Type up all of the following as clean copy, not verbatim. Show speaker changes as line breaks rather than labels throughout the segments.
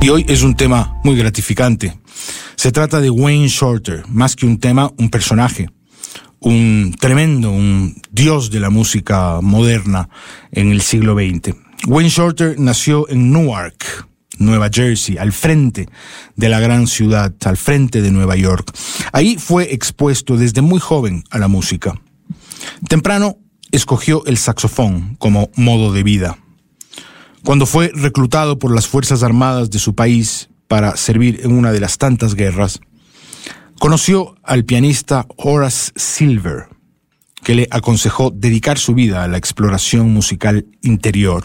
Y hoy es un tema muy gratificante. Se trata de Wayne Shorter, más que un tema, un personaje. Un dios de la música moderna en el siglo XX. Wayne Shorter nació en Newark, Nueva Jersey, al frente de la gran ciudad, al frente de Nueva York. Ahí fue expuesto desde muy joven a la música. Temprano escogió el saxofón como modo de vida. Cuando fue reclutado por las Fuerzas Armadas de su país para servir en una de las tantas guerras, conoció al pianista Horace Silver, que le aconsejó dedicar su vida a la exploración musical interior.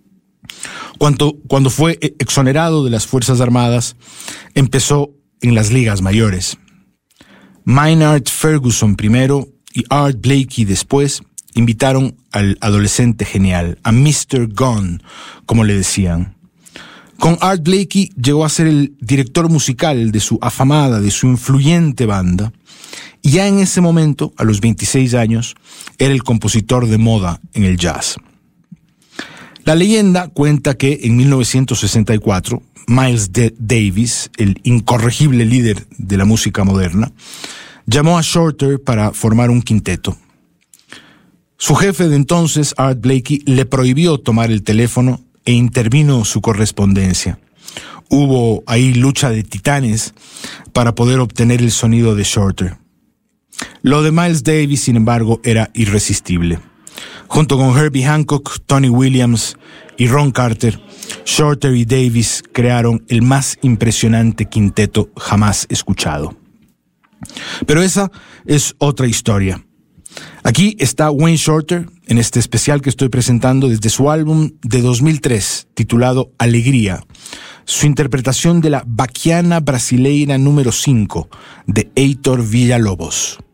Cuando fue exonerado de las Fuerzas Armadas, empezó en las ligas mayores. Maynard Ferguson primero y Art Blakey después invitaron al adolescente genial, a Mr. Gone, como le decían. Con Art Blakey llegó a ser el director musical de su afamada, de su influyente banda, y ya en ese momento, a los 26 años, era el compositor de moda en el jazz. La leyenda cuenta que en 1964, Miles Davis, el incorregible líder de la música moderna, llamó a Shorter para formar un quinteto. Su jefe de entonces, Art Blakey, le prohibió tomar el teléfono e intervino su correspondencia. Hubo ahí lucha de titanes para poder obtener el sonido de Shorter. Lo de Miles Davis, sin embargo, era irresistible. Junto con Herbie Hancock, Tony Williams y Ron Carter, Shorter y Davis crearon el más impresionante quinteto jamás escuchado. Pero esa es otra historia. Aquí está Wayne Shorter en este especial que estoy presentando desde su álbum de 2003 titulado Alegría, su interpretación de la Baquiana Brasileira número 5 de Heitor Villa-Lobos.